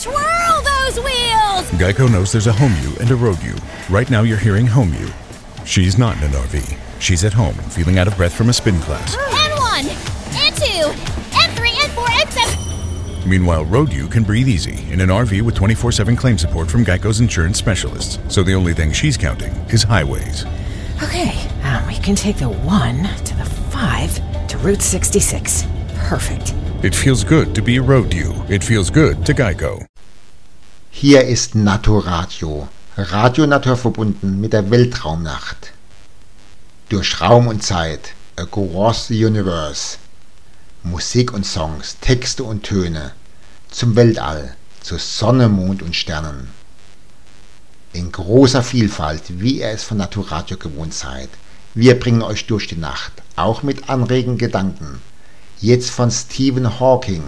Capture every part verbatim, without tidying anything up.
Twirl those wheels! Geico knows there's a home you and a road you. Right now you're hearing home you. She's not in an R V. She's at home, feeling out of breath from a spin class. And one, and two, and three, and four, and seven. Meanwhile, road you can breathe easy in an R V with twenty-four seven claim support from Geico's insurance specialists. So the only thing she's counting is highways. Okay, um, we can take the one to the five to Route sixty-six. Perfect. It feels good to be a road you. It feels good to Geico. Hier ist Naturradio. Radio Natur verbunden mit der Weltraumnacht. Durch Raum und Zeit. Across the Universe. Musik und Songs, Texte und Töne. Zum Weltall, zu Sonne, Mond und Sternen. In großer Vielfalt, wie ihr es von Naturradio gewohnt seid. Wir bringen euch durch die Nacht, auch mit anregenden Gedanken. Jetzt von Stephen Hawking.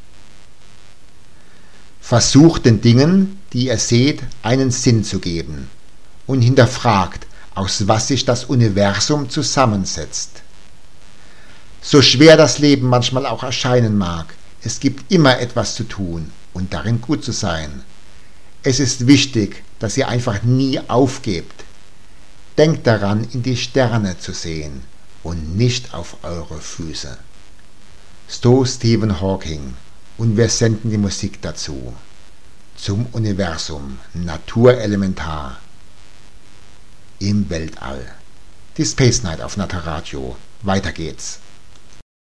Versucht den Dingen, die ihr seht, einen Sinn zu geben und hinterfragt, aus was sich das Universum zusammensetzt. So schwer das Leben manchmal auch erscheinen mag, es gibt immer etwas zu tun und darin gut zu sein. Es ist wichtig, dass ihr einfach nie aufgebt. Denkt daran, in die Sterne zu sehen und nicht auf eure Füße. So Stephen Hawking. Und wir senden die Musik dazu. Zum Universum, Naturelementar. Im Weltall. Die Space Night auf Naturradio. Weiter geht's.